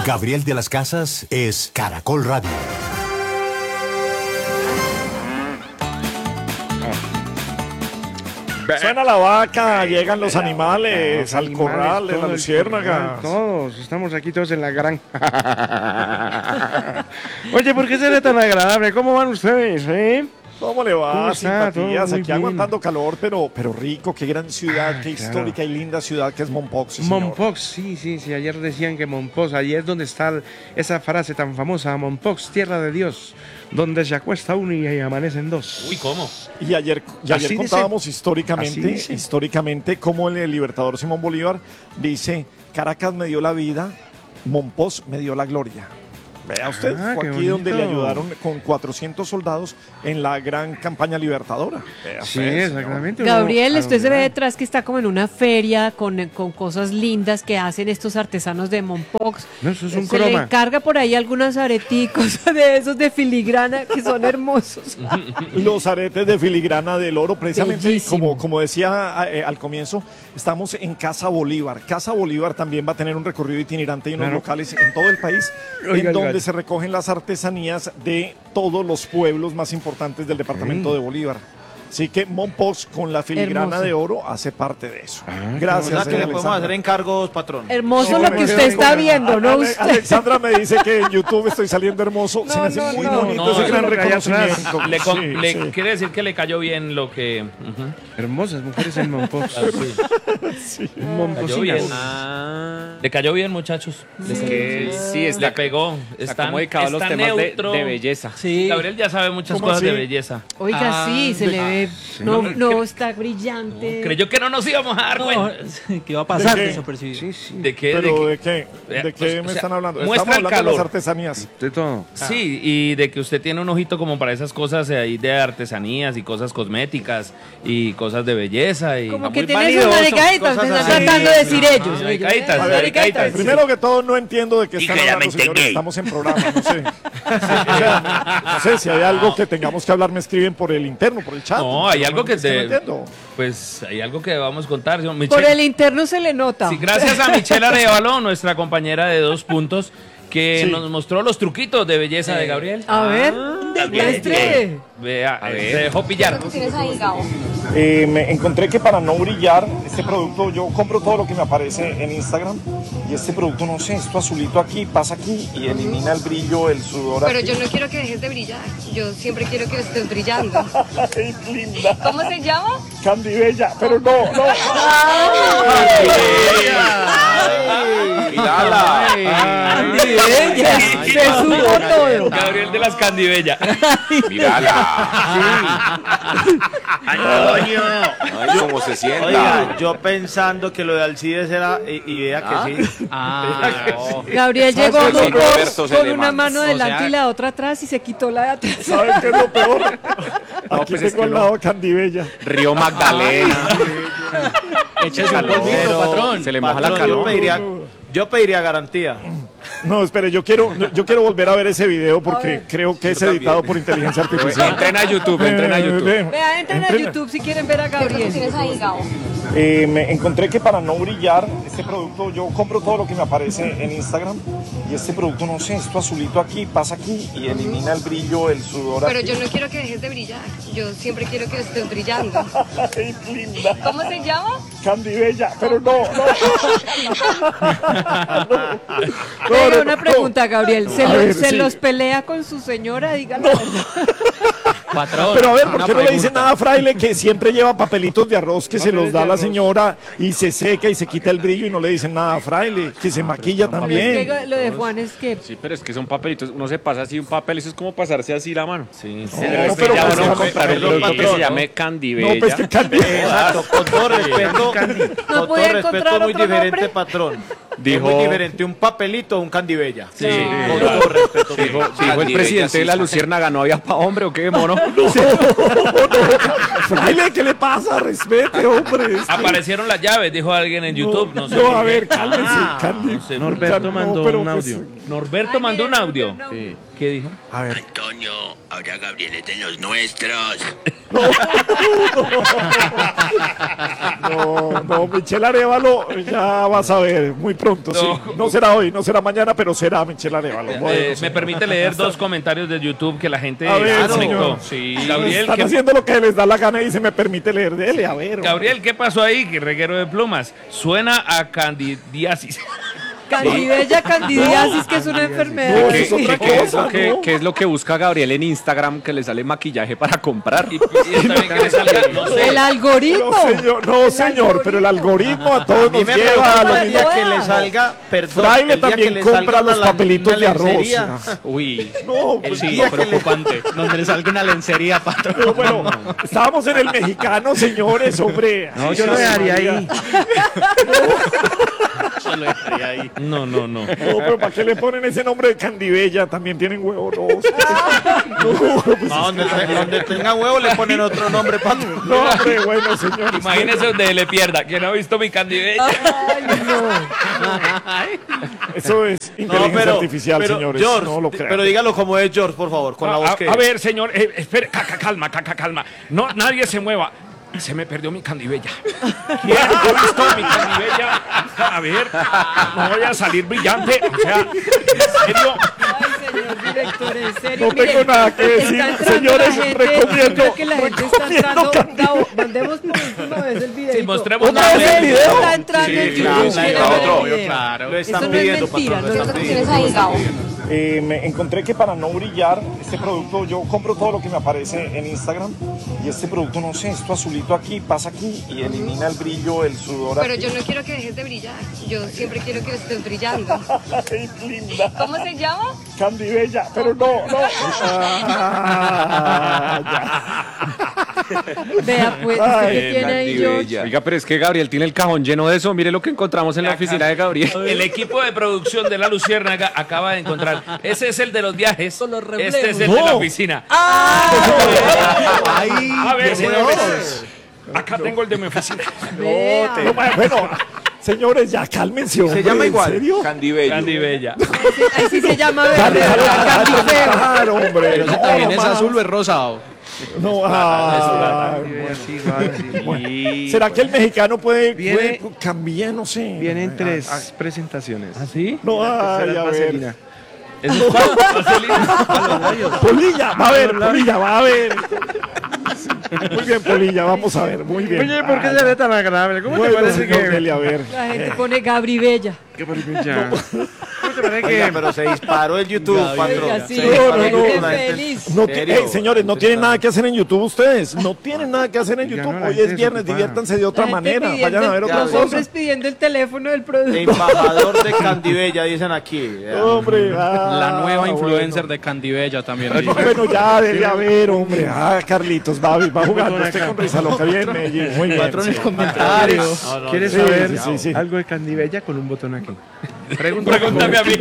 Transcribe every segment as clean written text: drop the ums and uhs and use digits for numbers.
Gabriel de las Casas es Caracol Radio. Suena la vaca, llegan los animales al corral de la luciérnaga. Todos, estamos aquí todos en la granja. Oye, ¿por qué será tan agradable? ¿Cómo van ustedes, ¿Cómo le va? ¿Cómo está? Simpatías, Todo muy aquí bien. aguantando calor, pero rico, qué gran ciudad, qué claro. histórica y linda ciudad que es Mompox. Sí, señor. Mompox, sí, ayer decían que Mompox, allí es donde está esa frase tan famosa, Mompox, tierra de Dios, donde se acuesta uno y amanecen dos. Uy, ¿cómo? Y ayer Así contábamos dice. históricamente cómo el libertador Simón Bolívar dice, Caracas me dio la vida, Mompox me dio la gloria. Vea usted, Ah, fue qué aquí donde le bonito. ayudaron con 400 soldados en la gran campaña libertadora. Vea Sí, usted, señor. exactamente. Gabriel, uno usted se ve adorar. detrás que está como en una feria con cosas lindas que hacen estos artesanos de Mompox. No, eso es un Se le croma. encarga por ahí algunos areticos de esos de filigrana que son hermosos. Los aretes de filigrana del oro, precisamente Bellísimo. como decía al comienzo, estamos en Casa Bolívar. Casa Bolívar también va a tener un recorrido itinerante y unos Claro. locales en todo el país, Oiga, en donde gallo. se recogen las artesanías de todos los pueblos más importantes del departamento de Bolívar. Así que Mompox con la filigrana Hermoso. de oro hace parte de eso. Ah, Gracias. O sea, que le podemos Alexandra. hacer encargos, patrón. Hermoso No, lo me que quedo usted está con- viendo, ¿no? Ale- Usted. Alexandra me dice que en YouTube estoy saliendo hermoso. Se me hace no, muy no, bonito no, ese gran eso es lo que hay atrás. reconocimiento. Sí, sí. Quiere decir que le cayó bien lo que... Hermosas mujeres en Mompox. Le cayó bien. Le cayó bien, muchachos. Es que sí, Le pegó. está como dedicado a los está temas neutro. de belleza. Sí. Gabriel ya sabe muchas ¿Cómo cosas así? de belleza. Oiga, sí, se le ve. No, No, no, está brillante. Creyó que no nos íbamos a dar cuenta. ¿Qué va a pasar ¿De qué? desapercibido? Sí, sí. ¿De qué? ¿Pero ¿De de qué? ¿De qué o me sea, están hablando? muestra Estamos el hablando de las calor. artesanías. De todo. Sí, y de que usted tiene un ojito como para esas cosas ahí de artesanías y cosas cosméticas y cosas de belleza. Y Como muy que tiene sus vanidoso, maricaditas, me cosas están así. tratando de decir ellos. Maricaditas, A ver, maricaditas. Primero que todo, no entiendo de qué están que ya hablando, me señores. entendí. Estamos en programa, no sé. O sea, no sé si hay algo que tengamos que hablar, me escriben por el interno, por el chat. No, hay algo que Es no te... entiendo. Pues hay algo que vamos a contar. ¿sí? Por Michelle- el interno se le nota. Sí, gracias a Michelle Arevalo, nuestra compañera de 2 puntos, que Sí. nos mostró los truquitos de belleza de Gabriel. A ver, demuestre. Vea, se dejó pillar. ¿Tienes ahí, Gabo? Me encontré que para no brillar, este producto, yo compro todo lo que me aparece en Instagram y este producto, no sé, esto azulito aquí, pasa aquí y elimina el brillo, el sudor. Pero aquí. yo no quiero que dejes de brillar. Yo siempre quiero que estés brillando. Ay, linda, ¿Cómo se llama? Candy Bella, pero no, no. Mírala. Se supo todo. Gabriel de las Candibella. Ay, cómo se sienta. Oiga, yo pensando que lo de Alcides era, y vea que sí. Gabriel llegó ¿Sabes qué es con, lo peor? Roberto se con le una manda. mano adelante y la otra atrás y se quitó la de atrás. ¿Saben qué es lo peor? Aquí pues es tengo que al no. lado Candy Bella. Río Magdalena. Échese un polvito, patrón. Se le moja la Patrón, calor. yo pediría garantía. No, espere, yo quiero volver a ver ese video porque creo que es editado por inteligencia artificial. Entren a YouTube, entren a YouTube. Vea, entren a YouTube si quieren ver a ¿Qué Gabriel. tienes ahí, Gabo? Me encontré que para no brillar, este producto, yo compro todo lo que me aparece en Instagram y este producto, no sé, esto azulito aquí, pasa aquí y elimina el brillo, el sudor. Pero aquí. yo no quiero que dejes de brillar. Yo siempre quiero que estés brillando. Ay, linda, ¿Cómo se llama? Candy Bella, pero no, no. Pero una pregunta, Gabriel. ¿Se, A lo- ver, se sí. los pelea con su señora? Dígalo. Patrón. Pero a ver, ¿por qué no le dice nada a Fraile que siempre lleva papelitos de arroz que se los da a la señora y se seca y se quita el brillo y no le dicen nada a Fraile? Que se maquilla Es que también. lo de Juan es que Sí, pero es que son papelitos. Uno se pasa así un papel, eso es como pasarse así la mano. Sí, sí. No, Pero ya pues, uno no, comprar un pero, producto que patrón, se llame No, Candibella. pues que Candy Exacto, con todo respeto, con todo podía respeto, encontrar muy otro diferente, nombre. patrón. Dijo- Es muy diferente un papelito a un Candibella. Sí. Con todo respeto. Dijo el Candibella, presidente de la sí. Luciérnaga, ¿no había pa' hombre o qué, mono? Fraile, ¿qué le pasa? Respete, hombre. Aparecieron las llaves, dijo alguien en YouTube. No, sé. No, por a qué. ver, cálmese, Candy. No sé, Norberto No, mandó pero un pues, audio. Norberto mandó un audio. Sí. ¿Qué dijo? A ver. Antonio, ahora Gabriel es de los nuestros. No, Michelle Arévalo, ya vas a ver, muy pronto, sí. No será hoy, no será mañana, pero será Michelle Arévalo. ¿Me permite leer dos comentarios de YouTube que la gente A ver, conectó? señor. Sí. Gabriel, Están ¿qué, haciendo lo que les da la gana y se me permite leer. Dele, a ver. Gabriel, ¿qué pasó ahí? Que reguero de plumas. Suena a candidiasis. Candibella, candidiasis, que es una enfermedad. No, es otra cosa, ¿no? ¿Qué es lo que busca Gabriel en Instagram que le sale maquillaje para comprar? Y también que le salga, no sé. El algoritmo. No, señor, pero el algoritmo a todos nos lleva a lo el mismo. día que le salga, perdón, Fraile el día también que le compra salga los una papelitos de arroz. lencería. Uy, No, El sí, día que le- preocupante. Donde le salga una lencería, patrón. pero bueno, estábamos en el mexicano, señores, hombre. No, yo lo dejaría ahí. Yo lo dejaría ahí. No. No, pero ¿para qué le ponen ese nombre de Candibella? También tienen huevo, no. No, donde tenga huevo le ponen otro nombre, patrón. No, hombre, bueno, señor. Imagínese donde le pierda. ¿Quién ha visto mi candibella? Eso es inteligencia artificial, pero, señores. George, No lo crean. pero dígalo como es George, por favor, con la voz que A ver, señor, espere, calma. No, nadie se mueva. Se me perdió mi candibella. ¿Quién ha visto mi candibella? A ver, no voy a salir brillante. O sea, ¿en serio? Ay, señor director, en serio. No tengo nada que decir, está entrando señores, la gente, recomiendo- creo que la gente está recomiendo entrando. Gabo, mandemos por última vez el video. Sí, mostremos ¿Otra vez el video? Está entrando Sí, en claro, YouTube. sí, quiero ver el otro, video. claro. lo están Eso no es pidiendo, mentira, patrón, lo no están es pidiendo. ¿Tienes ahí, Gabo? Me encontré que para no brillar, este producto, yo compro todo lo que me aparece en Instagram y este producto, no sé, esto azulito aquí, pasa aquí y elimina el brillo, el sudor. Pero aquí. yo no quiero que dejes de brillar. Yo siempre quiero que estés brillando. Ay, linda, ¿Cómo se llama? Candibella, pero no. Vea, pues, ¿usted qué tiene ahí, George? Oiga, pero es que Gabriel tiene el cajón lleno de eso. Mire lo que encontramos en la oficina de Gabriel. El equipo de producción de La Luciérnaga acaba de encontrar. Ese es el de los viajes. Este es el de la oficina. A ver, señores. Acá tengo el de mi oficina. Vea. No, bueno, señores, ya cálmense, hombre. Se llama igual. ¿En serio? Candibello. Candibella. Ahí sí se llama Dale, verde. Acá sí feo. claro, hombre. Pero ese No, también es más. azul o es rosado. No, Sí, igual, sí. ¿Será que el mexicano puede Viene- cambiar? No sé. Vienen tres presentaciones. ¿Ah, sí? No, ay, Tercera a ver. vaselina. ¿Eso es cuál? Polilla, va a ver, Polilla, va a ver. Muy bien, Polilla, vamos a ver, muy bien. Oye, ¿por qué se ve tan agradable? ¿Cómo te Bueno, parece señor que...? Deli, a ver. La gente pone Gabri Bella. ¿Qué ya? ¿Cómo te parece Oiga, que...? pero se disparó el YouTube, patrón. Oiga, sí, Se disparó el no, YouTube, no. la gente- Feliz. No ¿Serio? señores, no tienen nada que hacer en YouTube ustedes. No tienen nada que hacer en Ya YouTube. no, la Hoy gente es viernes, desocupada. diviértanse de otra La gente manera. pidiendo- Vayan a ver otra los cosa. hombres pidiendo el teléfono del producto. Embajador de Candibella, dicen aquí. Hombre, La nueva influencer bueno. de Candibella también. Bueno, ya, debe haber, hombre. Carlitos, va jugando usted con Risa Loca. Bien, Medellín, muy bien. Patrones sí. comentarios. ¿Quieres Sí, saber sí. algo de Candibella con un botón aquí? Pregúntame a mí.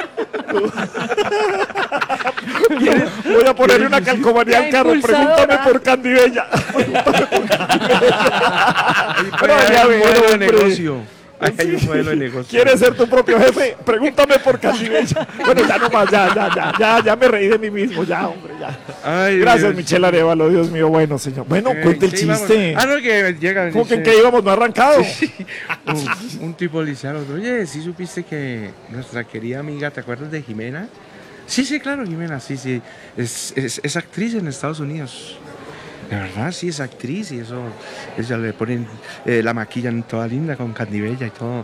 Voy a ponerle una calcomanía al carro. Impulsadora. Pregúntame por Candibella. Pregúntame por Candibella. Pero Ahí vaya a hay un ver, modelo de hombre. negocio. Ahí hay un modelo de negocio. ¿Quieres ser tu propio jefe? Pregúntame por Candibella. Bueno, ya nomás, ya me reí de mí mismo, ya, hombre, ya. Ay, Gracias, Dios. Michelle Arevalo, Dios mío, bueno, señor. Bueno, cuente el Sí, vamos. chiste. Ah, no, que llega. ¿Cómo que en dice- qué íbamos? ¿No ha arrancado? Un tipo le dice al otro, oye, ¿sí supiste que nuestra querida amiga, ¿te acuerdas de Jimena? Sí, claro, Jimena, sí. Es actriz en Estados Unidos. De verdad, sí, es actriz y eso ella le ponen, la maquillan toda linda con Candibella y todo.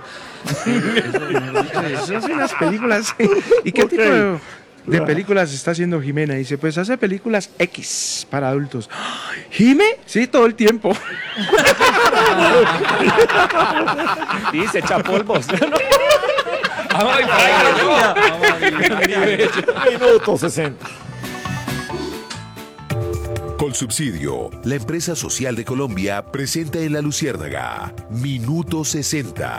Eso hacen las películas. ¿Y qué Ok. tipo de películas está haciendo Jimena? Dice, pues hace películas X para adultos. ¿Jime? Sí, todo el tiempo. Sí, se echa polvos. Minuto 60. Colsubsidio, la empresa social de Colombia, presenta en La Luciérnaga, Minuto 60.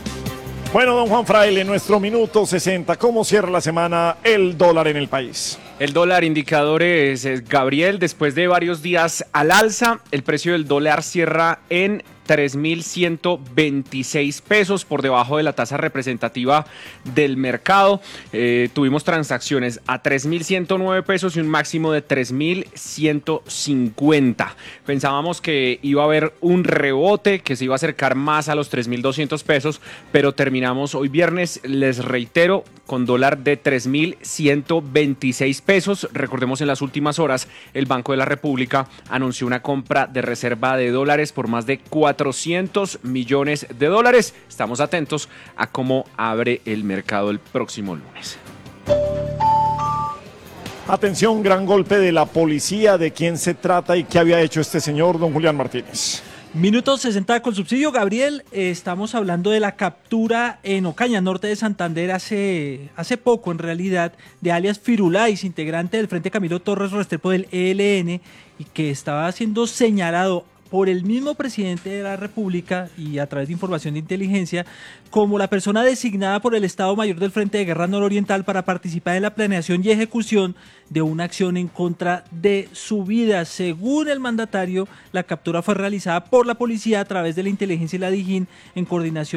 Bueno, don Juan Fraile, nuestro minuto 60. ¿Cómo cierra la semana el dólar en el país? El dólar indicadores, Gabriel, después de varios días al alza, el precio del dólar cierra en 3.126 pesos, por debajo de la tasa representativa del mercado. Tuvimos transacciones a 3.109 pesos y un máximo de 3.150. Pensábamos que iba a haber un rebote, que se iba a acercar más a los 3.200 pesos, pero terminamos hoy viernes, les reitero, con dólar de 3.126 pesos. Recordemos, en las últimas horas, el Banco de la República anunció una compra de reserva de dólares por más de 400 millones de dólares. Estamos atentos a cómo abre el mercado el próximo lunes. Atención, gran golpe de la policía. ¿De quién se trata y qué había hecho este señor, don Julián Martínez? Minuto 60 con subsidio, Gabriel. Estamos hablando de la captura en Ocaña, norte de Santander, hace poco en realidad, de alias Firulais, integrante del Frente Camilo Torres Restrepo del ELN, y que estaba siendo señalado por el mismo presidente de la República y a través de información de inteligencia como la persona designada por el Estado Mayor del Frente de Guerra Nororiental para participar en la planeación y ejecución de una acción en contra de su vida. Según el mandatario, la captura fue realizada por la policía a través de la inteligencia y la DIJÍN en coordinación